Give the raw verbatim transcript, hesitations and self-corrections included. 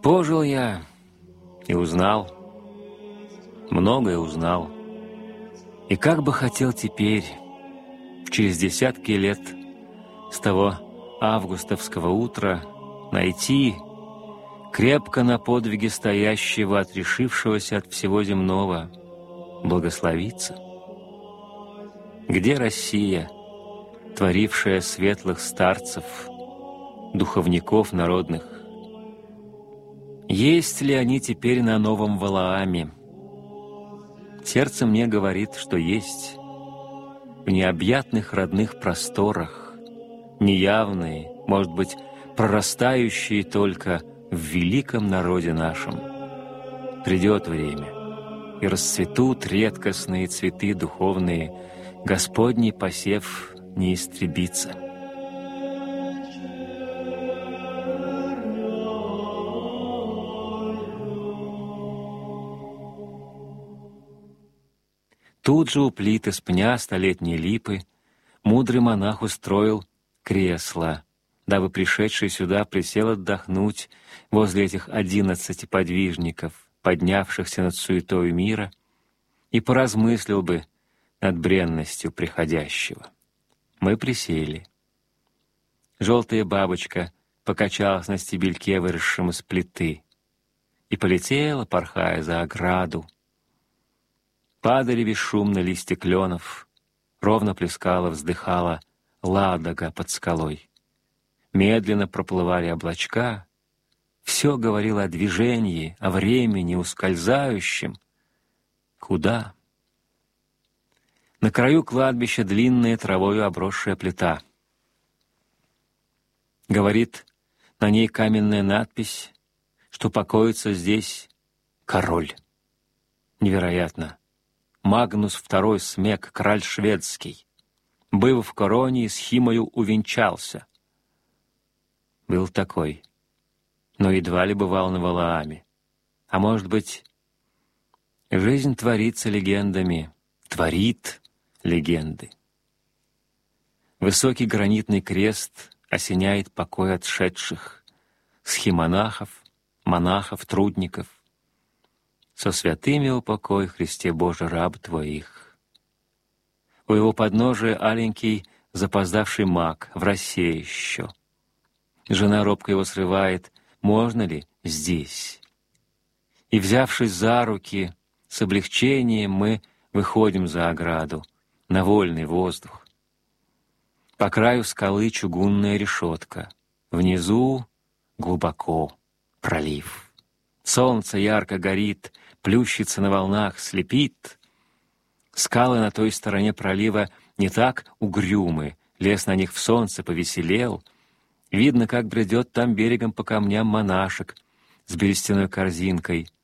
Пожил я и узнал, многое узнал. И как бы хотел теперь, через десятки лет с того августовского утра, найти крепко на подвиге стоящего, отрешившегося от всего земного, благословиться. Где Россия, творившая светлых старцев, духовников народных? Есть ли они теперь на новом Валааме? Сердце мне говорит, что есть. В необъятных родных просторах, неявные, может быть, прорастающие только в великом народе нашем. Придет время, и расцветут редкостные цветы духовные, Господний посев не истребится. Тут же у плит из пня столетней липы мудрый монах устроил кресло, дабы пришедший сюда присел отдохнуть возле этих одиннадцати подвижников, поднявшихся над суетой мира, и поразмыслил бы над бренностью приходящего. Мы присели. Желтая бабочка покачалась на стебельке, выросшем из плиты, и полетела, порхая за ограду. Падали бесшумно листья кленов, ровно плескала, вздыхала Ладога под скалой. Медленно проплывали облачка, все говорило о движении, о времени ускользающем. Куда? На краю кладбища длинная травою обросшая плита. Говорит на ней каменная надпись, что покоится здесь король. Невероятно! Магнус второй Смек, король шведский, быв в короне, с Химою увенчался. Был такой, но едва ли бывал на Валааме. А может быть, жизнь творится легендами, творит легенды. Высокий гранитный крест осеняет покой отшедших, схимонахов, монахов, трудников. Со святыми упокой, Христе Боже, раб Твоих. У его подножия аленький запоздавший маг, в росе еще. Жена робко его срывает: можно ли здесь? И, взявшись за руки, с облегчением мы выходим за ограду, на вольный воздух. По краю скалы чугунная решетка, внизу глубоко пролив. Солнце ярко горит, плющится на волнах, слепит. Скалы на той стороне пролива не так угрюмы, лес на них в солнце повеселел. Видно, как бредет там берегом по камням монашек с берестяной корзинкой,